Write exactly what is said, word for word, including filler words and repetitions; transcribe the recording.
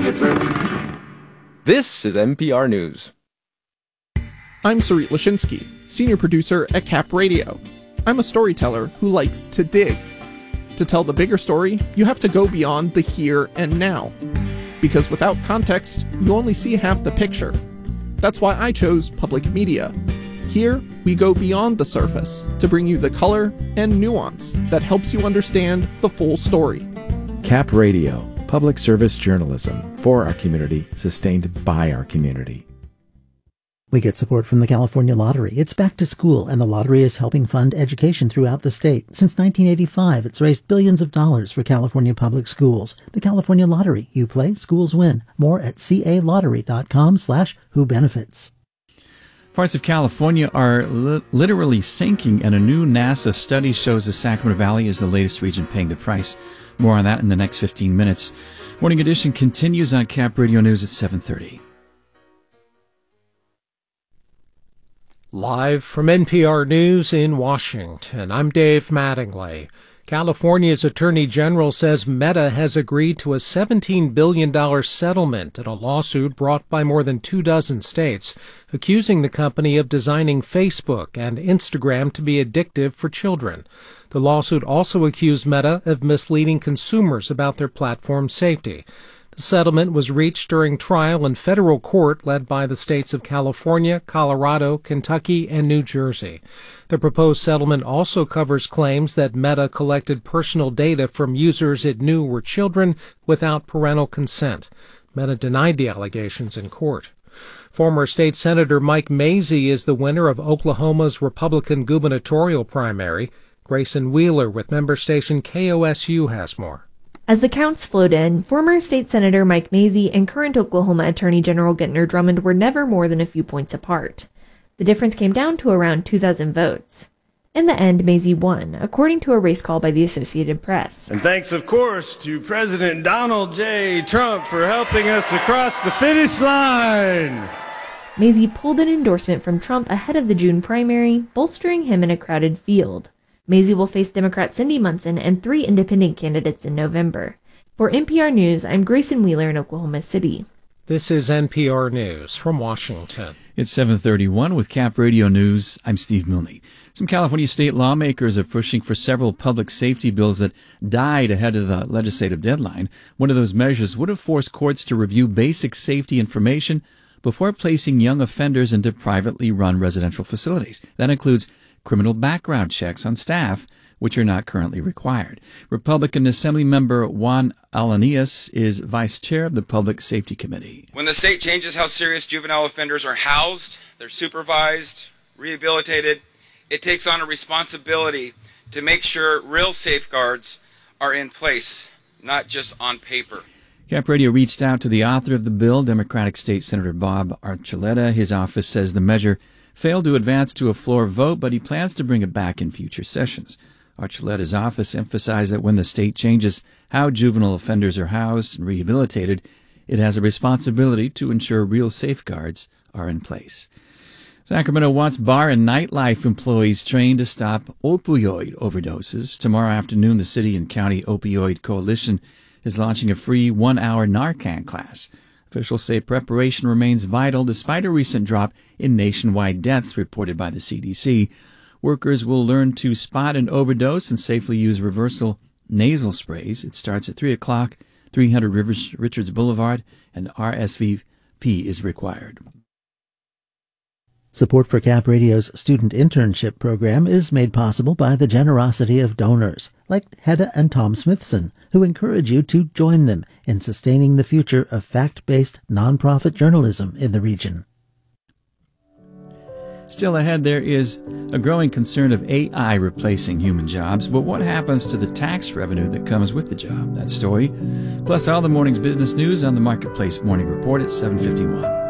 This is N P R News. I'm Sarit Lashinsky, senior producer at Cap Radio. I'm a storyteller who likes to dig. To tell the bigger story, you have to go beyond the here and now. Because without context, you only see half the picture. That's why I chose public media. Here, we go beyond the surface to bring you the color and nuance that helps you understand the full story. Cap Radio, public service journalism for our community, sustained by our community. We get support from the California Lottery. It's back to school, and the lottery is helping fund education throughout the state. Since nineteen eighty-five, it's raised billions of dollars for California public schools. The California Lottery. You play, schools win. More at calottery.com slash who benefits. Parts of California are li- literally sinking, and a new NASA study shows the Sacramento Valley is the latest region paying the price. More on that in the next fifteen minutes. Morning Edition continues on Cap Radio News at seven thirty. Live from N P R News in Washington, I'm Dave Mattingly. California's Attorney General says Meta has agreed to a seventeen billion dollars settlement in a lawsuit brought by more than two dozen states, accusing the company of designing Facebook and Instagram to be addictive for children. The lawsuit also accused Meta of misleading consumers about their platform safety. The settlement was reached during trial in federal court led by the states of California, Colorado, Kentucky, and New Jersey. The proposed settlement also covers claims that Meta collected personal data from users it knew were children without parental consent. Meta denied the allegations in court. Former State Senator Mike Mazzei is the winner of Oklahoma's Republican gubernatorial primary. Grayson Wheeler with member station K O S U has more. As the counts flowed in, former state senator Mike Mazzei and current Oklahoma Attorney General Gentner Drummond were never more than a few points apart. The difference came down to around two thousand votes. In the end, Mazzei won, according to a race call by the Associated Press. And thanks, of course, to President Donald J. Trump for helping us across the finish line. Mazzei pulled an endorsement from Trump ahead of the June primary, bolstering him in a crowded field. Mazzei will face Democrat Cindy Munson and three independent candidates in November. For N P R News, I'm Grayson Wheeler in Oklahoma City. This is N P R News from Washington. It's seven thirty-one with Cap Radio News. I'm Steve Milne. Some California state lawmakers are pushing for several public safety bills that died ahead of the legislative deadline. One of those measures would have forced courts to review basic safety information before placing young offenders into privately run residential facilities. That includes criminal background checks on staff, which are not currently required. Republican Assemblymember Juan Alanias is vice chair of the Public Safety Committee. When the state changes how serious juvenile offenders are housed, they're supervised, rehabilitated, it takes on a responsibility to make sure real safeguards are in place, not just on paper. Cap Radio reached out to the author of the bill, Democratic State Senator Bob Archuleta. His office says the measure failed to advance to a floor vote, but he plans to bring it back in future sessions. Archuleta's office emphasized that when the state changes how juvenile offenders are housed and rehabilitated, it has a responsibility to ensure real safeguards are in place. Sacramento wants bar and nightlife employees trained to stop opioid overdoses. Tomorrow afternoon, the City and County Opioid Coalition is launching a free one-hour Narcan class. Officials say preparation remains vital despite a recent drop in nationwide deaths reported by the C D C. Workers will learn to spot an overdose and safely use reversal nasal sprays. It starts at three o'clock, three hundred Rivers, Richards Boulevard, and R S V P is required. Support for Cap Radio's student internship program is made possible by the generosity of donors, like Hedda and Tom Smithson, who encourage you to join them in sustaining the future of fact-based nonprofit journalism in the region. Still ahead, there is a growing concern of A I replacing human jobs, but what happens to the tax revenue that comes with the job? That story, plus all the morning's business news on the Marketplace Morning Report at seven fifty-one.